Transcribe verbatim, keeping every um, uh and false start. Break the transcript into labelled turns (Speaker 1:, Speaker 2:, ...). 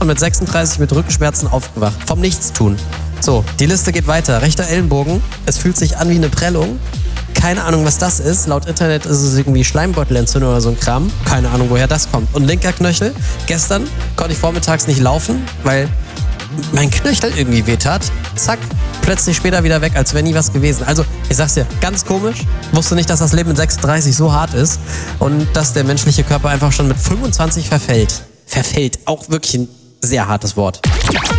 Speaker 1: Woche mit sechsunddreißig mit Rückenschmerzen aufgewacht. Vom Nichtstun. So, die Liste geht weiter. Rechter Ellenbogen, es fühlt sich an wie eine Prellung. Keine Ahnung, was das ist. Laut Internet ist es irgendwie Schleimbeutelentzündung oder so ein Kram. Keine Ahnung, woher das kommt. Und linker Knöchel. Gestern konnte ich vormittags nicht laufen, weil mein Knöchel irgendwie wehtat. Zack, plötzlich später wieder weg, als wäre nie was gewesen. Also, ich sag's dir, ganz komisch. Wusste nicht, dass das Leben mit sechsunddreißig so hart ist und dass der menschliche Körper einfach schon mit fünfundzwanzig verfällt. Verfällt, auch wirklich ein sehr hartes Wort.